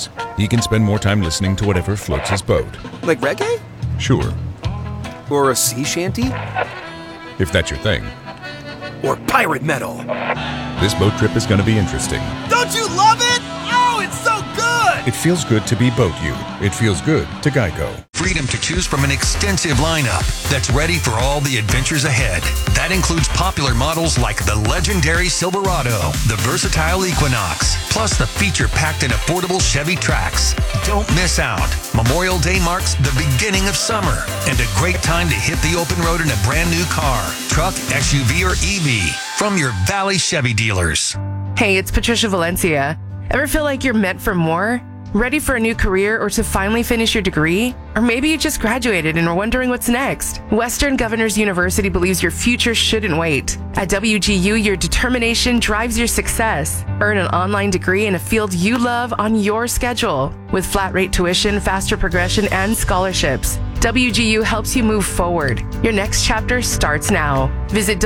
means he can spend more time listening to whatever floats his boat. Like reggae? Sure, Or a sea shanty? if that's your thing. Or pirate metal? This boat trip is going to be interesting. Don't you love it? Oh, it's so good! It feels good to be Boat You. It feels good to Geico. Freedom to choose from an extensive lineup that's ready for all the adventures ahead. That includes popular models like the legendary Silverado, the versatile Equinox, plus the feature-packed and affordable Chevy Trax. Don't miss out. Memorial Day marks the beginning of summer and a great time to hit the open road in a brand new car, truck, SUV, or EV from your Valley Chevy dealers. Hey, it's Patricia Valencia. Ever feel like you're meant for more? Ready for a new career or to finally finish your degree? Or maybe you just graduated and are wondering what's next? Western Governors University believes your future shouldn't wait. At WGU, your determination drives your success. Earn an online degree in a field you love on your schedule. With flat rate tuition, faster progression, and scholarships, WGU helps you move forward. Your next chapter starts now. Visit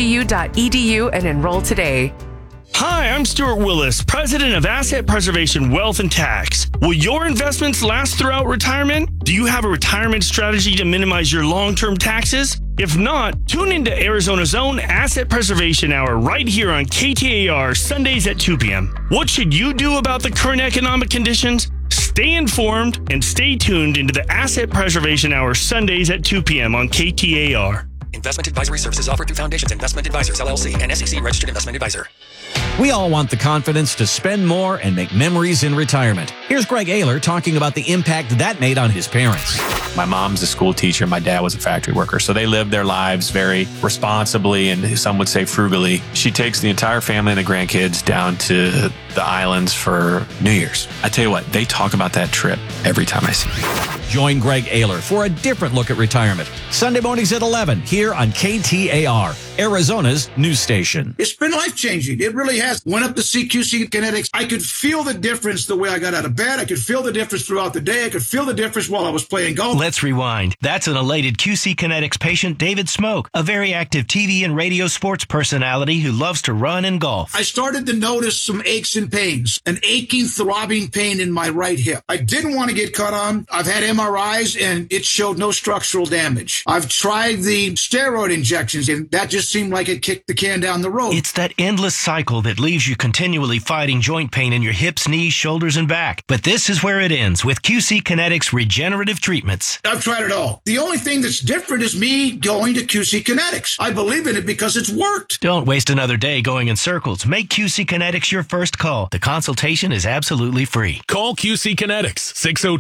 wgu.edu and enroll today. Hi, I'm Stuart Willis, president of Asset Preservation Wealth and Tax. Will your investments last throughout retirement? Do you have a retirement strategy to minimize your long-term taxes? If not, tune into Arizona's own Asset Preservation Hour right here on KTAR Sundays at 2 p.m. What should you do about the current economic conditions? Stay informed and stay tuned into the Asset Preservation Hour Sundays at 2 p.m. on KTAR. Investment advisory services offered through Foundations Investment Advisors, LLC, and SEC Registered Investment Advisor. We all want the confidence to spend more and make memories in retirement. Here's Greg Ayler talking about the impact that made on his parents. My mom's a school teacher. My dad was a factory worker. So they lived their lives very responsibly and some would say frugally. She takes the entire family and the grandkids down to the islands for New Year's. I tell you what, they talk about that trip every time I see them. Join Greg Ayler for a different look at retirement. Sunday mornings at 11 here on KTAR, Arizona's news station. It's been life-changing. It really has. Went up to CQC Kinetics. I could feel the difference the way I got out of bed. I could feel the difference throughout the day. I could feel the difference while I was playing golf. Let's rewind. That's an elated QC Kinetics patient, David Smoke, a very active TV and radio sports personality who loves to run and golf. I started to notice some aches and pains, an aching, throbbing pain in my right hip. I didn't want to get cut on. I've had MRIs, and it showed no structural damage. I've tried the steroid injections, and that just seemed like it kicked the can down the road. It's that endless cycle that leaves you continually fighting joint pain in your hips, knees, shoulders, and back. But this is where it ends with QC Kinetics regenerative treatments. I've tried it all. The only thing that's different is me going to QC Kinetics. I believe in it because it's worked. Don't waste another day going in circles. Make QC Kinetics your first call. The consultation is absolutely free. Call QC Kinetics,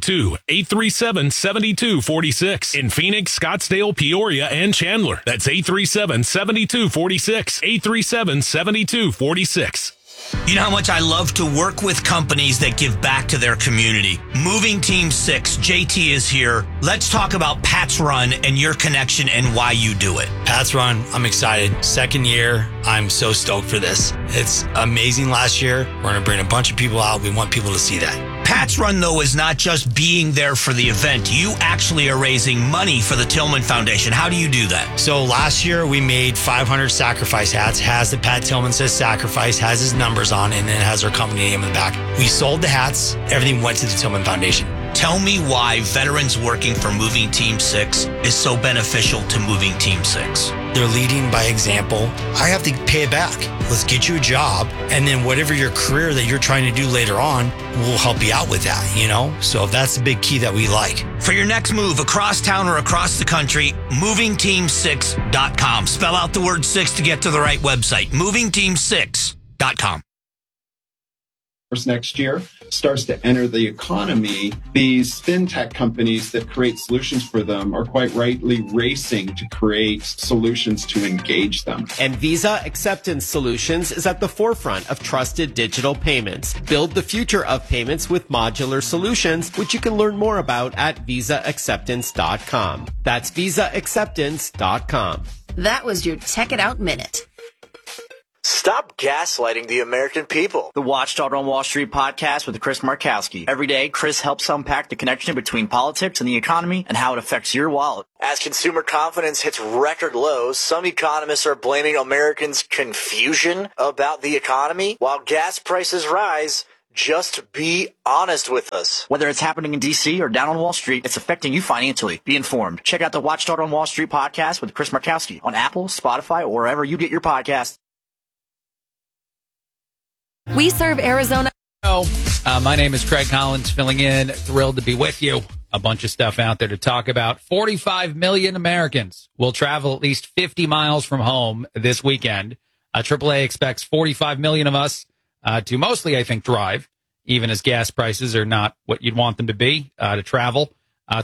602-837-7246. In Phoenix, Scottsdale, Peoria, and Chandler. That's 837-7246. 837-7246. You know how much I love to work with companies that give back to their community. Moving Team 6, JT is here. Let's talk about Pat's Run and your connection and why you do it. Pat's Run, I'm excited. Second year, I'm so stoked for this. It's amazing last year. We're going to bring a bunch of people out. We want people to see that. Pat's Run, though, is not just being there for the event. You actually are raising money for the Tillman Foundation. How do you do that? So last year, we made 500 sacrifice hats. Has the Pat Tillman Says Sacrifice, has his numbers on, and then has our company name in the back. We sold the hats. Everything went to the Tillman Foundation. Tell me why veterans working for Moving Team 6 is so beneficial to Moving Team 6. They're leading by example. I have to pay it back. Let's get you a job, and then whatever your career that you're trying to do later on, we'll help you out with that, you know? So that's the big key that we like. For your next move across town or across the country, movingteam6.com. Spell out the word 6 to get to the right website. movingteam6.com. Next year starts to enter the economy, these fintech companies that create solutions for them are quite rightly racing to create solutions to engage them. And Visa Acceptance Solutions is at the forefront of trusted digital payments. Build the future of payments with modular solutions, which you can learn more about at visaacceptance.com. That's visaacceptance.com. That was your Tech It Out Minute. Stop gaslighting the American people. The Watchdog on Wall Street podcast with Chris Markowski. Every day, Chris helps unpack the connection between politics and the economy and how it affects your wallet. As consumer confidence hits record lows, some economists are blaming Americans' confusion about the economy. While gas prices rise, Just be honest with us. Whether it's happening in D.C. or down on Wall Street, it's affecting you financially. Be informed. Check out the Watchdog on Wall Street podcast with Chris Markowski on Apple, Spotify, or wherever you get your podcasts. We serve Arizona. My name is Craig Collins, filling in. Thrilled to be with you. A bunch of stuff out there to talk about. 45 million Americans will travel at least 50 miles from home this weekend. AAA expects 45 million of us to mostly, I think, drive, even as gas prices are not what you'd want them to be, to travel.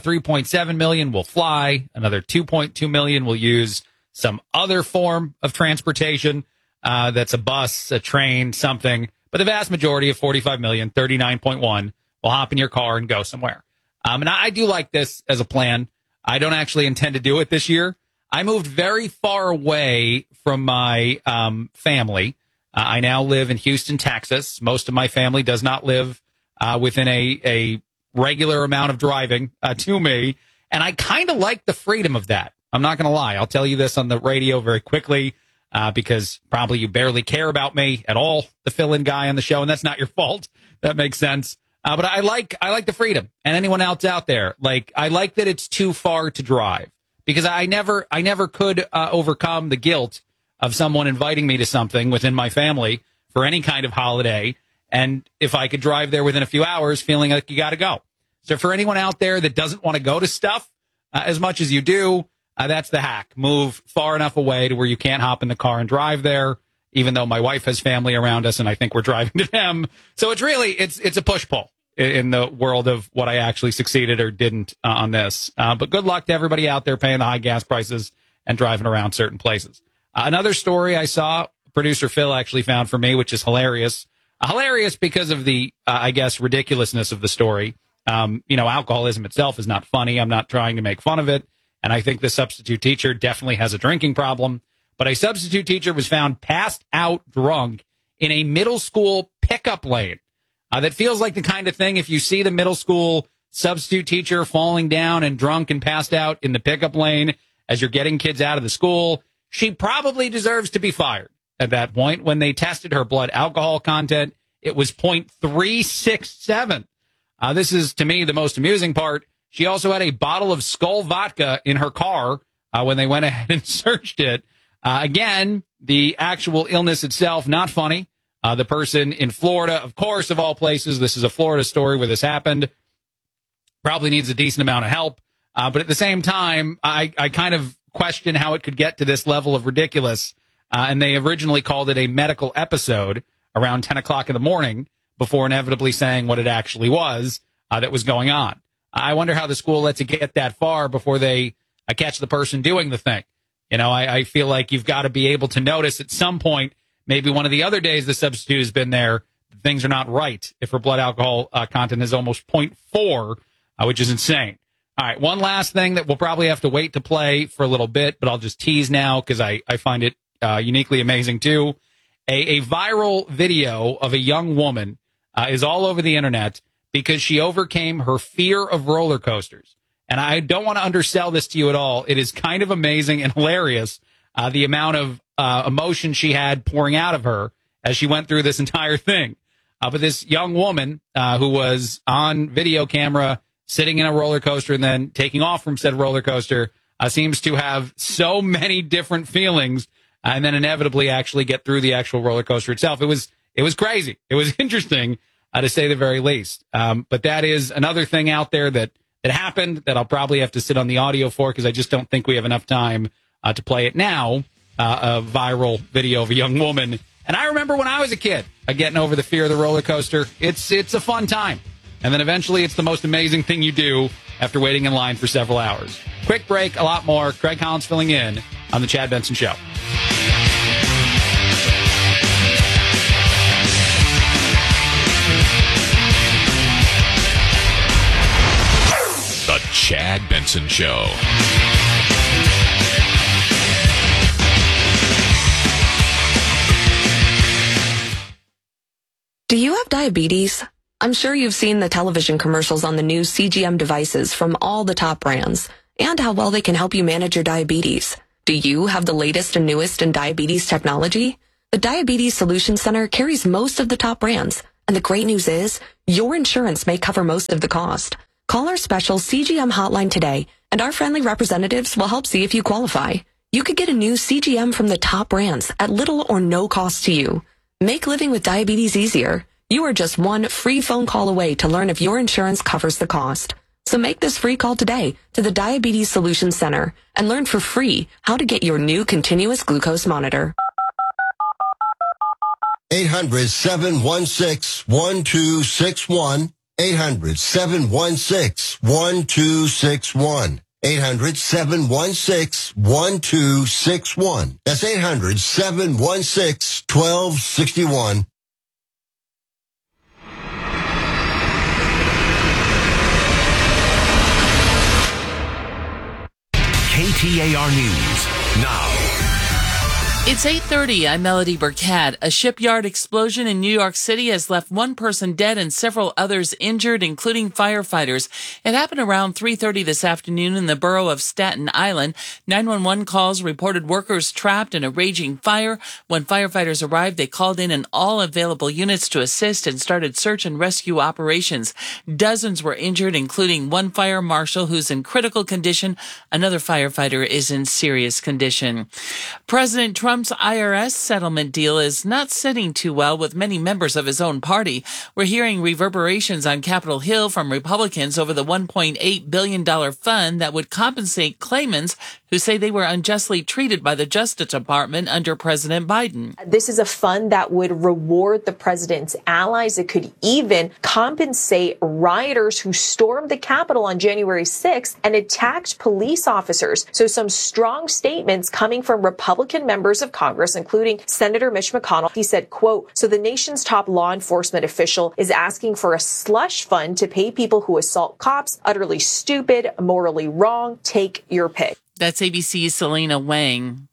3.7 million will fly. Another 2.2 million will use some other form of transportation. That's a bus, a train, something. But the vast majority of 45 million, 39.1, will hop in your car and go somewhere. And I do like this as a plan. I don't actually intend to do it this year. I moved very far away from my family. I now live in Houston, Texas. Most of my family does not live within a regular amount of driving to me. And I kind of like the freedom of that. I'm not going to lie. I'll tell you this on the radio very quickly because probably you barely care about me at all, the fill-in guy on the show, and that's not your fault. That makes sense. But I like the freedom. And anyone else out there, I like that it's too far to drive because I never could overcome the guilt of someone inviting me to something within my family for any kind of holiday. And if I could drive there within a few hours, feeling like you got to go. So for anyone out there that doesn't want to go to stuff as much as you do, that's the hack. Move far enough away to where you can't hop in the car and drive there, even though my wife has family around us and I think we're driving to them. So it's really, it's a push-pull in the world of what I actually succeeded or didn't on this. But good luck to everybody out there paying the high gas prices and driving around certain places. Another story I saw, producer Phil actually found for me, which is hilarious. Hilarious because of the, I guess, ridiculousness of the story. Alcoholism itself is not funny. I'm not trying to make fun of it. And I think the substitute teacher definitely has a drinking problem. But a substitute teacher was found passed out drunk in a middle school pickup lane. That feels like the kind of thing if you see the middle school substitute teacher falling down and drunk and passed out in the pickup lane as you're getting kids out of the school, she probably deserves to be fired. At that point, when they tested her blood alcohol content, it was 0.367. This is, to me, the most amusing part. She also had a bottle of Skull vodka in her car when they went ahead and searched it. Again, the actual illness itself, not funny. The person in Florida, of course, of all places, this is a Florida story where this happened, probably needs a decent amount of help. But at the same time, I kind of question how it could get to this level of ridiculous. And they originally called it a medical episode around 10 o'clock in the morning before inevitably saying what it actually was that was going on. I wonder how the school lets it get that far before they catch the person doing the thing. I feel like you've got to be able to notice at some point, maybe one of the other days the substitute has been there, things are not right if her blood alcohol content is almost 0.4, which is insane. All right, one last thing that we'll probably have to wait to play for a little bit, but I'll just tease now because I find it uniquely amazing too. A viral video of a young woman is all over the internet because she overcame her fear of roller coasters. And I don't want to undersell this to you at all. It is kind of amazing and hilarious, the amount of emotion she had pouring out of her as she went through this entire thing. But this young woman who was on video camera sitting in a roller coaster and then taking off from said roller coaster seems to have so many different feelings and then inevitably actually get through the actual roller coaster itself. It was crazy. It was interesting, to say the very least. But that is another thing out there that happened that I'll probably have to sit on the audio for because I just don't think we have enough time to play it now. A viral video of a young woman. And I remember when I was a kid, getting over the fear of the roller coaster. It's a fun time. And then eventually it's the most amazing thing you do after waiting in line for several hours. Quick break, a lot more. Craig Collins filling in on The Chad Benson Show. The Chad Benson Show. Do you have diabetes? I'm sure you've seen the television commercials on the new CGM devices from all the top brands and how well they can help you manage your diabetes. Do you have the latest and newest in diabetes technology? The Diabetes Solutions Center carries most of the top brands, And the great news is, your insurance may cover most of the cost. Call our special CGM hotline today, and our friendly representatives will help see if you qualify. You could get a new CGM from the top brands at little or no cost to you. Make living with diabetes easier. You are just one free phone call away to learn if your insurance covers the cost. So make this free call today to the Diabetes Solutions Center and learn for free how to get your new continuous glucose monitor. 800-716-1261. 800-716-1261. 800-716-1261. That's 800-716-1261. KTAR News now. It's 8:30. I'm Melody Burkett. A shipyard explosion in New York City has left one person dead and several others injured, including firefighters. It happened around 3:30 this afternoon in the borough of Staten Island. 911 calls reported workers trapped in a raging fire. When firefighters arrived, they called in all available units to assist and started search and rescue operations. Dozens were injured, including one fire marshal who's in critical condition. Another firefighter is in serious condition. President Trump's IRS settlement deal is not sitting too well with many members of his own party. We're hearing reverberations on Capitol Hill from Republicans over the $1.8 billion fund that would compensate claimants who say they were unjustly treated by the Justice Department under President Biden. This is a fund that would reward the president's allies. It could even compensate rioters who stormed the Capitol on January 6th and attacked police officers. So some strong statements coming from Republican members of Congress, including Senator Mitch McConnell. He said, quote, "So the nation's top law enforcement official is asking for a slush fund to pay people who assault cops. Utterly stupid, morally wrong. Take your pick." That's ABC's Selena Wang.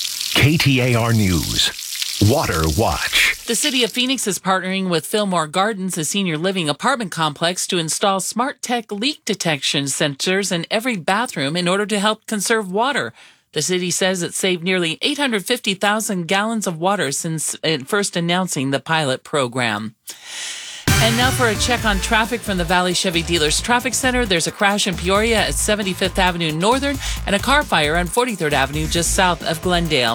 KTAR News. Water Watch. The city of Phoenix is partnering with Fillmore Gardens, a senior living apartment complex, to install smart tech leak detection sensors in every bathroom in order to help conserve water. The city says it saved nearly 850,000 gallons of water since first announcing the pilot program. And now for a check on traffic from the Valley Chevy Dealers Traffic Center. There's a crash in Peoria at 75th Avenue Northern and a car fire on 43rd Avenue just south of Glendale.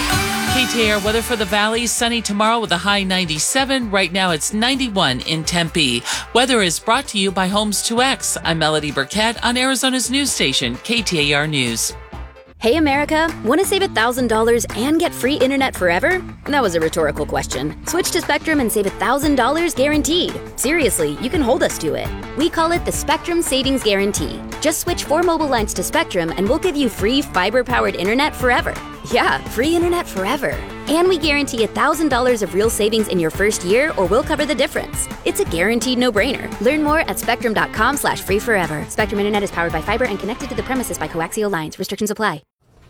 KTAR weather for the Valley. Sunny tomorrow with a high 97. Right now it's 91 in Tempe. Weather is brought to you by Homes 2X. I'm Melody Burkett on Arizona's news station, KTAR News. Hey America, want to save $1,000 and get free internet forever? That was a rhetorical question. Switch to Spectrum and save $1,000 guaranteed. Seriously, you can hold us to it. We call it the Spectrum Savings Guarantee. Just switch 4 mobile lines to Spectrum and we'll give you free fiber-powered internet forever. Yeah, free internet forever. And we guarantee $1,000 of real savings in your first year or we'll cover the difference. It's a guaranteed no-brainer. Learn more at spectrum.com/free forever. Spectrum Internet is powered by fiber and connected to the premises by coaxial lines. Restrictions apply.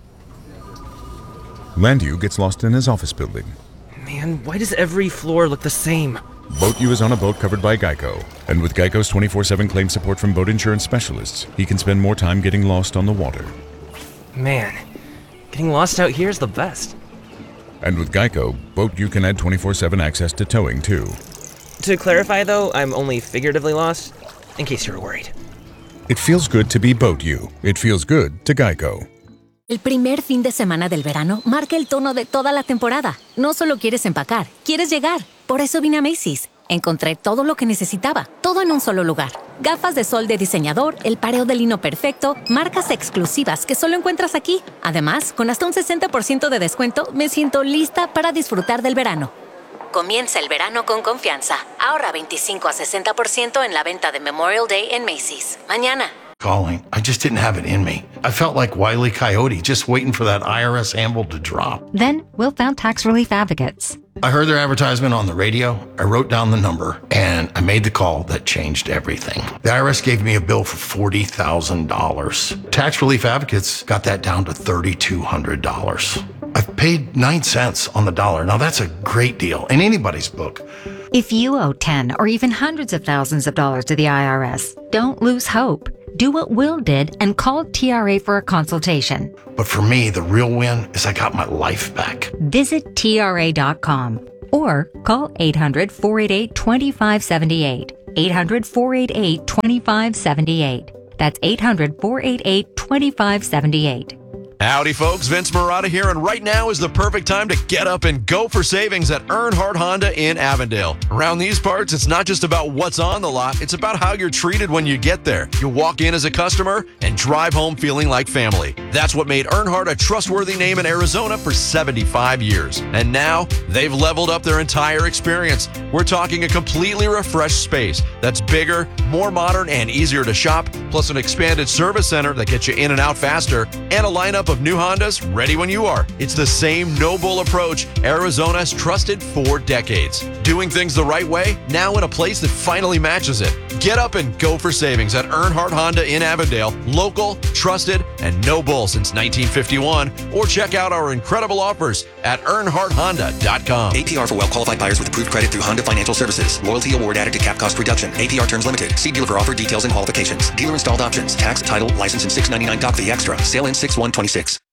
Landu gets lost in his office building. Man, why does every floor look the same? BoatU is on a boat covered by Geico. And with Geico's 24/7 claim support from boat insurance specialists, he can spend more time getting lost on the water. Man, getting lost out here is the best. And with Geico, BoatU can add 24/7 access to towing, too. To clarify, though, I'm only figuratively lost, in case you were worried. It feels good to be BoatU. It feels good to Geico. El primer fin de semana del verano marca el tono de toda la temporada. No solo quieres empacar, quieres llegar. Por eso vine a Macy's. Encontré todo lo que necesitaba, todo en un solo lugar. Gafas de sol de diseñador, el pareo de lino perfecto, marcas exclusivas que solo encuentras aquí. Además, con hasta un 60% de descuento, me siento lista para disfrutar del verano. Comienza el verano con confianza. Ahorra 25 a 60% en la venta de Memorial Day en Macy's. Mañana. Calling. I just didn't have it in me. I felt like Wile E. Coyote, just waiting for that IRS anvil to drop. Then, Will found Tax Relief Advocates. I heard their advertisement on the radio. I wrote down the number, and I made the call that changed everything. The IRS gave me a bill for $40,000. Tax Relief Advocates got that down to $3,200. I've paid 9 cents on the dollar. Now, that's a great deal in anybody's book. If you owe 10 or even hundreds of thousands of dollars to the IRS, don't lose hope. Do what Will did and call TRA for a consultation. But for me, the real win is I got my life back. Visit TRA.com. or call 800-488-2578. 800-488-2578. That's 800-488-2578. Howdy folks, Vince Marotta here, and right now is the perfect time to get up and go for savings at Earnhardt Honda in Avondale. Around these parts, it's not just about what's on the lot, it's about how you're treated when you get there. You walk in as a customer and drive home feeling like family. That's what made Earnhardt a trustworthy name in Arizona for 75 years. And now, they've leveled up their entire experience. We're talking a completely refreshed space that's bigger, more modern, and easier to shop, plus an expanded service center that gets you in and out faster, and a lineup of new Hondas ready when you are. It's the same no-bull approach Arizona's trusted for decades. Doing things the right way, now in a place that finally matches it. Get up and go for savings at Earnhardt Honda in Avondale. Local, trusted, and no bull since 1951. Or check out our incredible offers at EarnhardtHonda.com. APR for well-qualified buyers with approved credit through Honda Financial Services. Loyalty award added to cap cost reduction. APR terms limited. See dealer for offer details and qualifications. Dealer installed options. Tax, title, license, and $6.99 doc fee extra. Sale in 6/1/26.